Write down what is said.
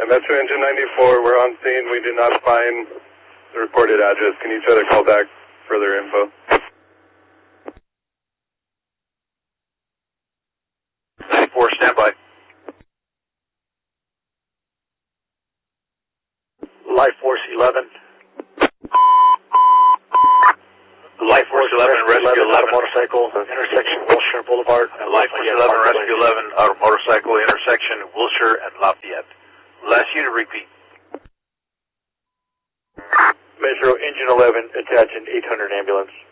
Metro Engine 94, we're on scene. We do not find the reported address. Can you try to call back further info? Standby. Life Force 11. Life Force 11, Rescue 11. Motorcycle, intersection Wilshire Boulevard. Life Force 11, Rescue 11, auto motorcycle, intersection Wilshire and Lafayette. Last unit, repeat. Metro Engine 11, attaching 800 ambulance.